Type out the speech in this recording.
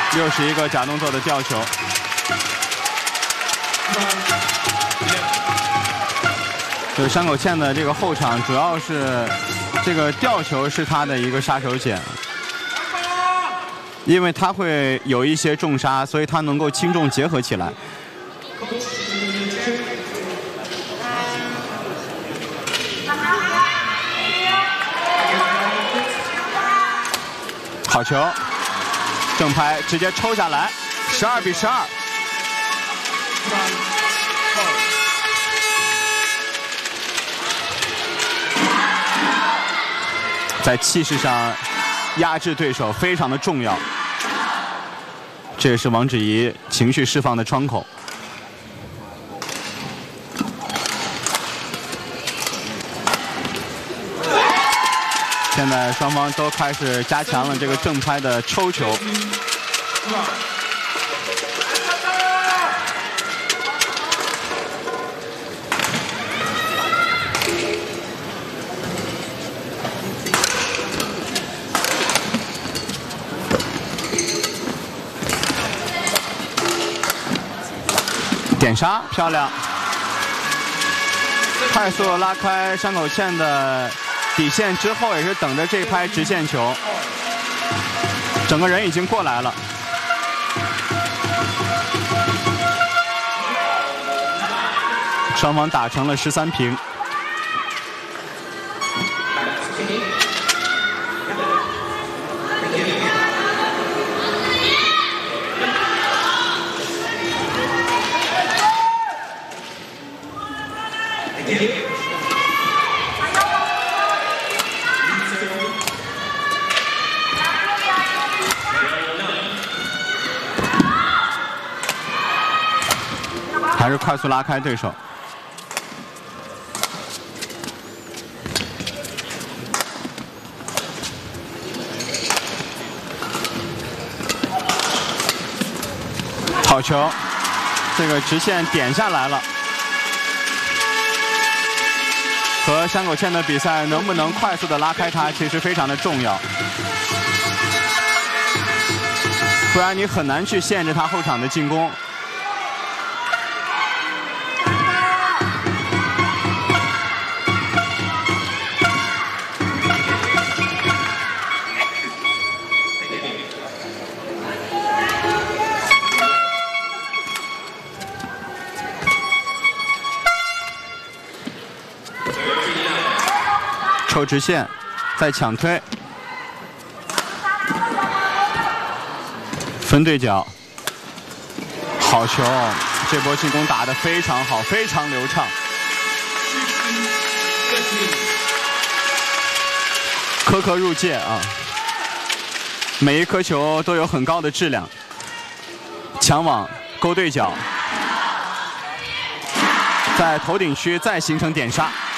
又是一个假动作的吊球。就是山口茜的这个后场，主要是这个吊球是他的一个杀手锏，因为他会有一些重杀，所以他能够轻重结合起来。好球，正拍直接抽下来，12比12。在气势上压制对手非常的重要，这也是王芷怡情绪释放的窗口。现在双方都开始加强了这个正拍的抽球。点杀漂亮，快速拉开山口茜的底线之后，也是等着这拍直线球，整个人已经过来了。双方打成了13平。还是快速拉开对手。好球，这个直线点下来了。和山口茜的比赛能不能快速的拉开它，其实非常的重要，不然你很难去限制他后场的进攻。抽直线，再抢推，分对角，好球！这波进攻打得非常好，非常流畅，颗颗入界啊！每一颗球都有很高的质量，抢网勾对角，在头顶区再形成点杀。